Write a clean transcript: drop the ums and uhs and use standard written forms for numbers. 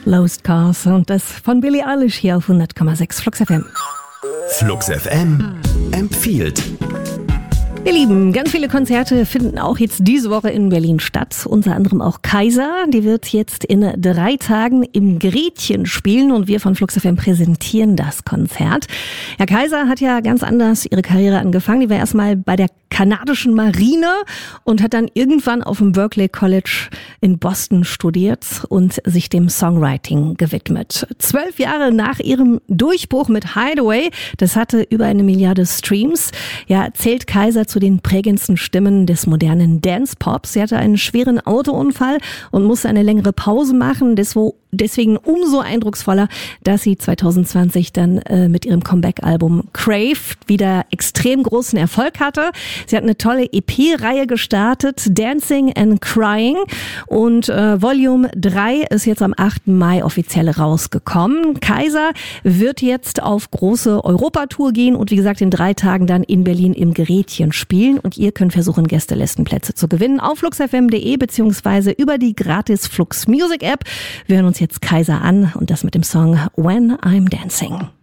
Lost Cars und das von Billie Eilish hier auf 100,6 Flux FM. Flux FM empfiehlt. Ihr Lieben, ganz viele Konzerte finden auch jetzt diese Woche in Berlin statt. Unter anderem auch Kaiser. Die wird jetzt in 3 Tagen im Gretchen spielen und wir von Flux FM präsentieren das Konzert. Ja, Kaiser hat ja ganz anders ihre Karriere angefangen. Die war erstmal bei der kanadischen Marine und hat dann irgendwann auf dem Berklee College in Boston studiert und sich dem Songwriting gewidmet. 12 Jahre nach ihrem Durchbruch mit Hideaway, das hatte über 1 Milliarde Streams, ja, zählt Kaiser zu den prägendsten Stimmen des modernen Dance-Pops. Sie hatte einen schweren Autounfall und musste eine längere Pause machen. Deswegen umso eindrucksvoller, dass sie 2020 dann mit ihrem Comeback-Album Crave wieder extrem großen Erfolg hatte. Sie hat eine tolle EP-Reihe gestartet, Dancing and Crying, und Volume 3 ist jetzt am 8. Mai offiziell rausgekommen. Kaiser wird jetzt auf große Europatour gehen und wie gesagt in 3 Tagen dann in Berlin im Gerätchen spielen und ihr könnt versuchen, Gästelistenplätze zu gewinnen auf fluxfm.de beziehungsweise über die gratis Flux Music App. Wir hören uns jetzt Kaiser an und das mit dem Song When I'm Dancing.